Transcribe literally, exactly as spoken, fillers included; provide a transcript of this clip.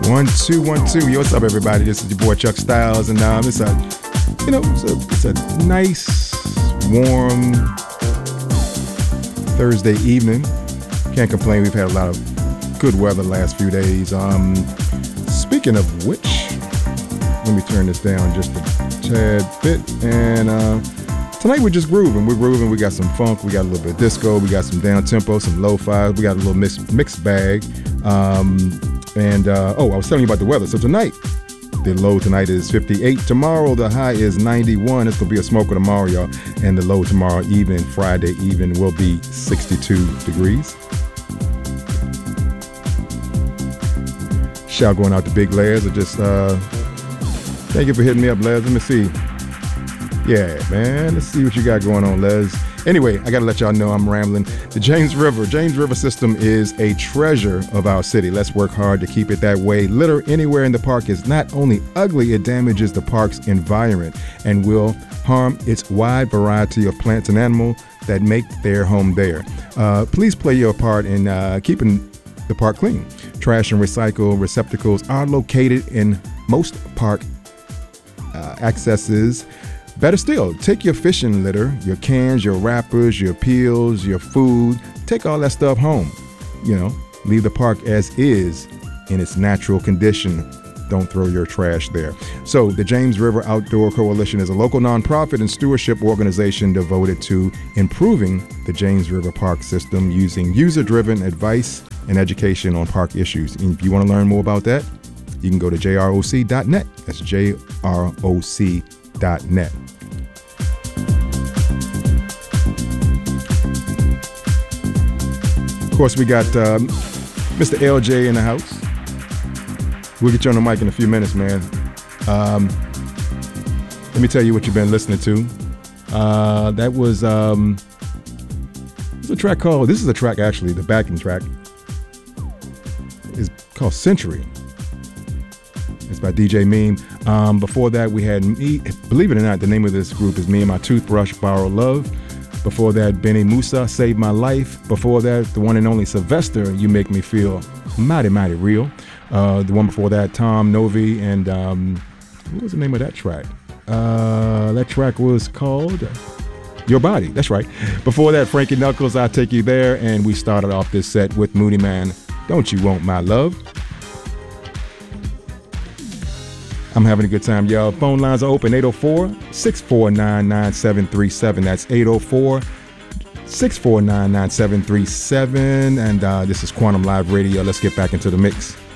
One, two, one, two. Yo, what's up, everybody? This is your boy Chuck Styles, and um, it's a, you know, it's a, it's a nice, warm Thursday evening. Can't complain. We've had a lot of good weather the last few days. Um, speaking of which, let me turn this down just a tad bit. And uh, tonight we're just grooving. We're grooving. We got some funk. We got a little bit of disco. We got some down tempo, some lo-fi. We got a little mixed mixed bag. Um, And, uh, oh, I was telling you about the weather. So tonight, the low tonight is fifty-eight. Tomorrow, the high is ninety-one. It's going to be a smoker tomorrow, y'all. And the low tomorrow evening, Friday evening, will be sixty-two degrees. Shout going out to Big Les. I just, uh, thank you for hitting me up, Les. Let me see. Yeah, man. Let's see what you got going on, Les. Anyway, I got to let y'all know I'm rambling. The James River, James River system is a treasure of our city. Let's work hard to keep it that way. Litter anywhere in the park is not only ugly, it damages the park's environment and will harm its wide variety of plants and animals that make their home there. Uh, please play your part in uh, keeping the park clean. Trash and recycle receptacles are located in most park uh, accesses. Better still, take your fishing litter, your cans, your wrappers, your peels, your food, take all that stuff home. You know, leave the park as is in its natural condition. Don't throw your trash there. So the James River Outdoor Coalition is a local nonprofit and stewardship organization devoted to improving the James River Park system using user-driven advice and education on park issues. And if you want to learn more about that, you can go to J R O C dot net. That's J R O C dot net. Of course, we got um, Mister L J in the house. We'll get you on the mic in a few minutes, man. Um, let me tell you what you've been listening to. Uh, that was um, it's a track called, this is a track actually, the backing track is called Century. It's by D J Meme. Um, before that, we had me, believe it or not, the name of this group is Me and My Toothbrush, Borrow Love. Before that, Benny Musa, Save My Life. Before that, the one and only Sylvester, You Make Me Feel Mighty, Mighty Real. Uh, the one before that, Tom Novi, and um, what was the name of that track? Uh, that track was called Your Body. That's right. Before that, Frankie Knuckles, I'll Take You There. And we started off this set with Moody Man, Don't You Want My Love? I'm having a good time, y'all. Phone lines are open, eight oh four, six four nine, nine seven three seven. That's eight oh four, six four nine, nine seven three seven. And uh, this is Quantum Live Radio. Let's get back into the mix.